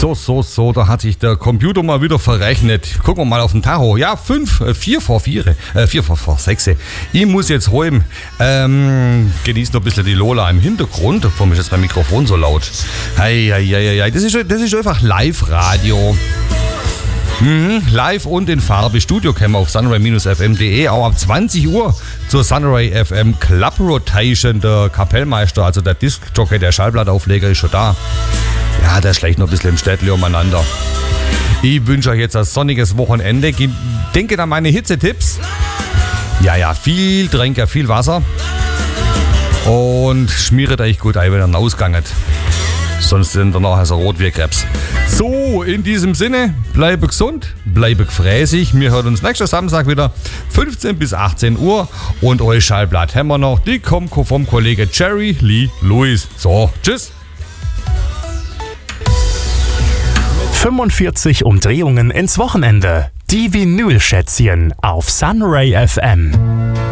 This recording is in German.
So, da hat sich der Computer mal wieder verrechnet. Gucken wir mal auf den Tacho. Ja, 4 vor 6. Ich muss jetzt heim. Genießt noch ein bisschen die Lola im Hintergrund. Warum ist jetzt mein Mikrofon so laut? Ei. Das ist einfach Live-Radio. Live und in Farbe. Studiocam auf sunray-fm.de. Auch ab 20 Uhr zur Sunray FM Club Rotation. Der Kapellmeister, also der Disc-Jockey, der Schallplattaufleger ist schon da. Ja, der schlägt noch ein bisschen im Städtli umeinander. Ich wünsche euch jetzt ein sonniges Wochenende. Denkt an meine Hitzetipps. Ja, viel Tränke, viel Wasser. Und schmiert euch gut ein, wenn ihr rausganget. Sonst sind danach also rot wie Krebs. So, in diesem Sinne, bleibe gesund, bleibe gefräßig. Wir hören uns nächsten Samstag wieder 15 bis 18 Uhr. Und euch Schallplatt haben wir noch. Die kommt vom Kollege Jerry Lee Lewis. So, tschüss. 45 Umdrehungen ins Wochenende. Die Vinyl-Schätzchen auf Sunray FM.